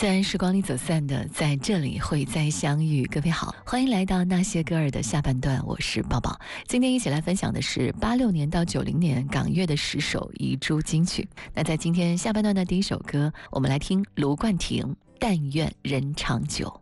自然时光里走散的，在这里会再相遇。各位好，欢迎来到那些歌儿的下半段，我是宝宝。今天一起来分享的是86年到90年港乐的10首遗珠金曲。那在今天下半段的第一首歌，我们来听卢冠廷《但愿人长久》。